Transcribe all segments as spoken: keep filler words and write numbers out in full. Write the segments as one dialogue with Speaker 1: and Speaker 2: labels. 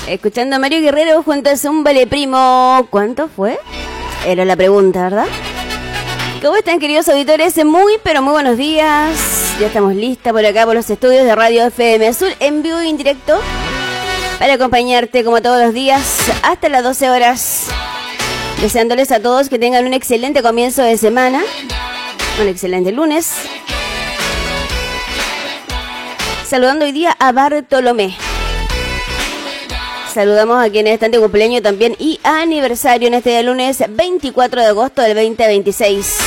Speaker 1: Escuchando a Mario Guerrero junto a Zúmbale Primo. ¿Cuánto fue? Era la pregunta, ¿verdad? ¿Cómo están, queridos auditores? Muy, pero muy buenos días. Ya estamos listas por acá, por los estudios de Radio F M Azul, en vivo y en directo, para acompañarte como todos los días hasta las doce horas. Deseándoles a todos que tengan un excelente comienzo de semana, un excelente lunes. Saludando hoy día a Bartolomé. Saludamos a quienes están de cumpleaños también y aniversario en este día lunes veinticuatro de agosto del veinte veintiséis.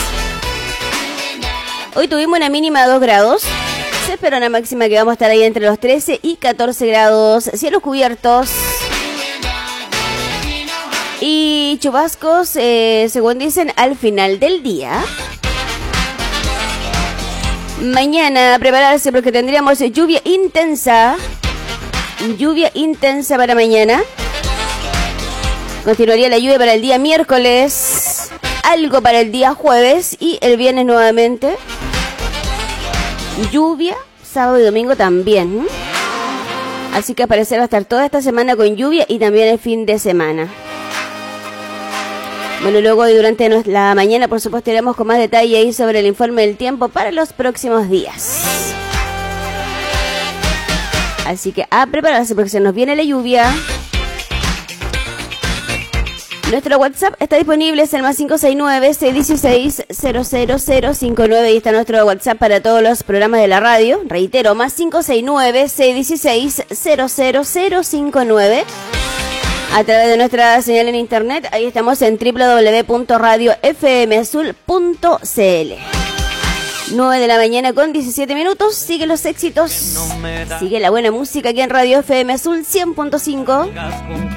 Speaker 1: Hoy tuvimos una mínima de dos grados. Se espera una máxima que vamos a estar ahí entre los trece y catorce grados. Cielos cubiertos. Y chubascos, eh, según dicen, al final del día. Mañana prepararse porque tendríamos lluvia intensa. Lluvia intensa para mañana. Continuaría la lluvia para el día miércoles. Algo para el día jueves. Y el viernes nuevamente lluvia. Sábado y domingo también. Así que al parecer va a estar toda esta semana con lluvia. Y también el fin de semana. Bueno, luego y durante la mañana, por supuesto, iremos con más detalle ahí sobre el informe del tiempo para los próximos días. Así que a prepararse porque se nos viene la lluvia. Nuestro WhatsApp está disponible, es el más cinco seis nueve, seis uno seis, cero cero cero cinco nueve. Y está nuestro WhatsApp para todos los programas de la radio. Reitero, más cinco seis nueve, seis uno seis, cero cero cero cinco nueve. A través de nuestra señal en internet, ahí estamos en doble u doble u doble u punto radio f m azul punto c l. nueve de la mañana con diecisiete minutos. Sigue los éxitos. Sigue la buena música aquí en Radio F M Azul cien punto cinco.